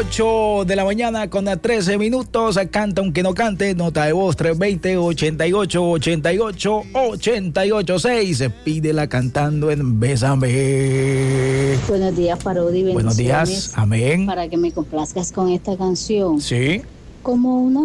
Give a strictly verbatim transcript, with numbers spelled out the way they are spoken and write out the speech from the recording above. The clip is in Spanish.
ocho de la mañana con trece minutos. Canta aunque no cante. Nota de voz tres dos cero, ochenta y ocho, ochenta y ocho, ochenta y ocho seis. Pídela cantando en Bésame. Buenos días, Parodi. Buenos días. Amén. Para que me complazcas con esta canción. Sí. Como una